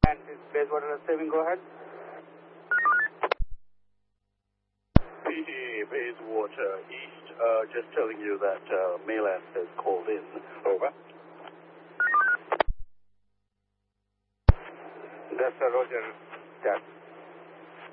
And Bayswater receiving, go ahead. PTA Bayswater East, just telling you that Mayland has called in. Over. That's Roger. That.